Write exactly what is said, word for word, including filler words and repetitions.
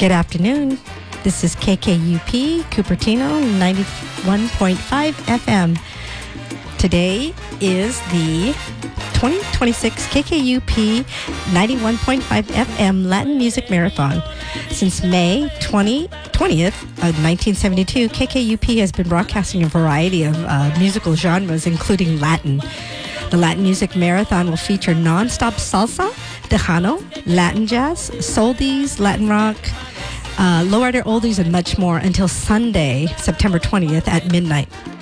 Good afternoon. This is K K U P, Cupertino, ninety-one point five F M. Today is the twenty twenty-six K K U P ninety-one point five F M Latin Music Marathon. Since May twentieth of nineteen seventy-two, K K U P has been broadcasting a variety of uh, musical genres, including Latin. The Latin Music Marathon will feature non-stop salsa, Tejano, Latin jazz, soldies, Latin rock, uh, low-order oldies, and much more until Sunday, September twentieth at midnight.